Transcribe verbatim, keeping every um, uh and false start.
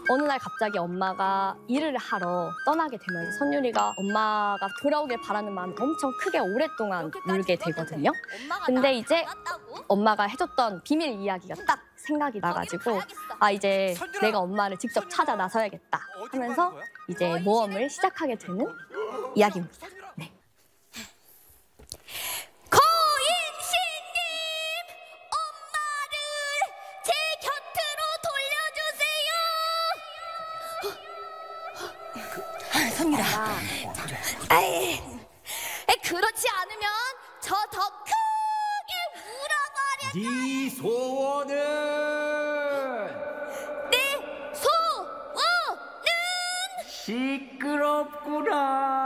어느 날 갑자기 엄마가 일을 하러 떠나게 되면서 선율이가 엄마가 돌아오길 바라는 마음이 엄청 크게 오랫동안 울게 되거든요. 근데 이제 엄마가 해줬던 비밀 이야기가 딱 생각이 나가지고 아 이제 내가 엄마를 직접 찾아 나서야겠다 하면서 이제 모험을 시작하게 되는 이야기입니다. 네. 고인신님, 엄마를 제 곁으로 돌려주세요. 아, 선율아. 아이, 그렇지 않으면 저 더 크게 울어버려. 네 소원은? 네 소원은 시끄럽구나.